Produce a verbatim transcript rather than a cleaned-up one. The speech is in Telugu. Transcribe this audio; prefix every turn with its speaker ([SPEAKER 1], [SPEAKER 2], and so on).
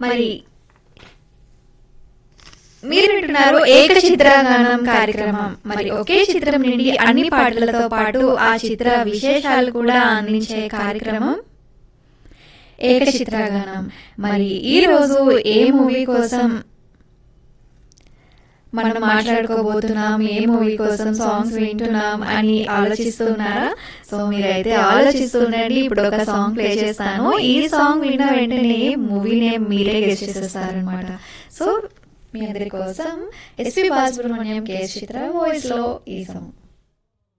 [SPEAKER 1] మరి మీరు వింటున్నారు ఏక చిత్రగానం కార్యక్రమం. మరి ఒకే చిత్రం నుండి అన్ని పాటలతో పాటు ఆ చిత్ర విశేషాలు కూడా అందించే కార్యక్రమం ఏక చిత్రగానం. మరి ఈ రోజు ఏ మూవీ కోసం మనం మాట్లాడుకోబోతున్నాం, ఏ మూవీ కోసం సాంగ్స్ వింటున్నాం అని ఆలోచిస్తున్నారా? సో మీరైతే ఆలోచిస్తుండండి. ఇప్పుడు ఒక సాంగ్ ప్లే చేస్తాను. ఈ సాంగ్ విన్న వెంటనే మూవీ నేమ్ మీరే గెస్ చేసేస్తారనమాట. సో మీ అందరి కోసం ఎస్పి బాలసుబ్రహ్మణ్యం, కే చిత్ర వాయిస్ లో ఈ సాంగ్.